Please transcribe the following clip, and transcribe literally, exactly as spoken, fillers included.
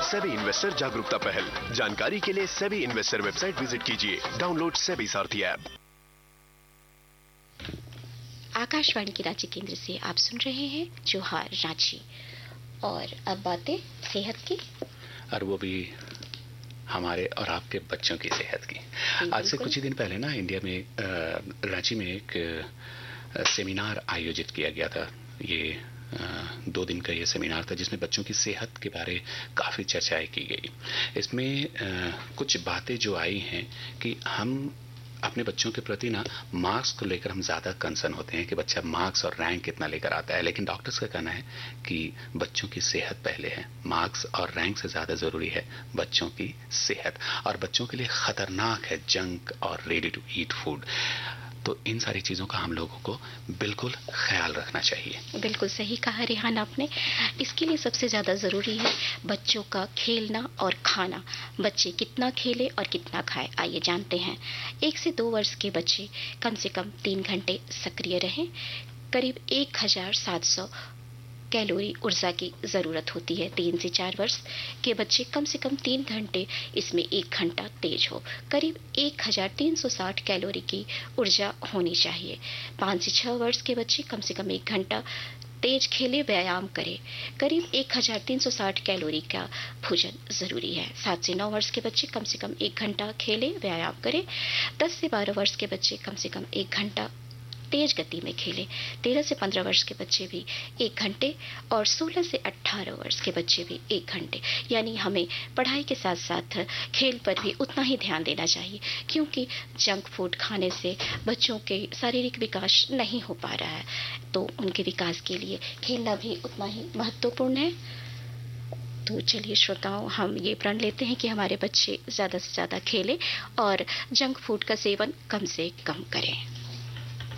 SEBI investor जागरूकता पहल। जानकारी के लिए सेबी इन्वेस्टर वेबसाइट विजिट कीजिए। डाउनलोड सेबी सारथी ऐप। आकाशवाणी के रांची केंद्र से आप सुन रहे हैं जोहार रांची। और अब बातें सेहत की, और वो भी हमारे और आपके बच्चों की सेहत की। आज से कुछ ही दिन पहले ना इंडिया में रांची में एक सेमिनार आयोजित किया गया था। ये दो दिन का ये सेमिनार था जिसमें बच्चों की सेहत के बारे काफी चर्चाएं की गई। इसमें कुछ बातें जो आई हैं कि हम अपने बच्चों के प्रति ना मार्क्स को लेकर हम ज्यादा कंसर्न होते हैं कि बच्चा मार्क्स और रैंक कितना लेकर आता है, लेकिन डॉक्टर्स का कहना है कि बच्चों की सेहत पहले है। मार्क्स और रैंक से ज्यादा जरूरी है बच्चों की सेहत, और बच्चों के लिए खतरनाक है जंक और रेडी टू ईट फूड। तो इन सारी चीजों का हम लोगों को बिल्कुल ख्याल रखना चाहिए। बिल्कुल सही कहा रेहान आपने। इसके लिए सबसे ज्यादा जरूरी है बच्चों का खेलना और खाना। बच्चे कितना खेले और कितना खाए, आइए जानते हैं। एक से दो वर्ष के बच्चे कम से कम तीन घंटे सक्रिय रहें। करीब एक हजार सात सौ कैलोरी ऊर्जा की जरूरत होती है। तीन से चार वर्ष के बच्चे कम से कम तीन घंटे, इसमें एक घंटा तेज हो। करीब एक हजार तीन सौ साठ कैलोरी की ऊर्जा होनी चाहिए। पाँच से छह वर्ष के बच्चे कम से कम एक घंटा तेज खेले, व्यायाम करे। करीब एक हजार तीन सौ साठ कैलोरी का भोजन जरूरी है। सात से नौ वर्ष के बच्चे कम से कम एक घंटा खेले, व्यायाम करे। दस से बारह वर्ष के बच्चे कम से कम एक घंटा तेज गति में खेले। तेरह से पंद्रह वर्ष के बच्चे भी एक घंटे, और सोलह से अठारह वर्ष के बच्चे भी एक घंटे। यानी हमें पढ़ाई के साथ साथ खेल पर भी उतना ही ध्यान देना चाहिए, क्योंकि जंक फूड खाने से बच्चों के शारीरिक विकास नहीं हो पा रहा है, तो उनके विकास के लिए खेलना भी उतना ही महत्वपूर्ण है। तो चलिए श्रोताओं, हम ये प्रण लेते हैं कि हमारे बच्चे ज्यादा से ज्यादा खेलें और जंक फूड का सेवन कम से कम करें।